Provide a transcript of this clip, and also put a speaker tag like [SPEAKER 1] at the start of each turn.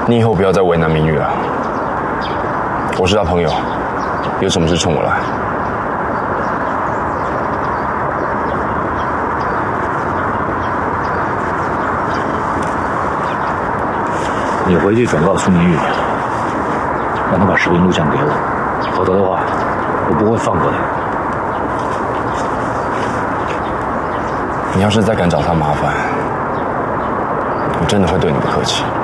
[SPEAKER 1] 你以后不要再为难明玉了。我是他朋友，有什么事冲我来。
[SPEAKER 2] 你回去转告苏明玉，让他把视频录像给我，否则的话，我不会放过他。
[SPEAKER 1] 你要是再敢找他麻烦，我真的会对你不客气。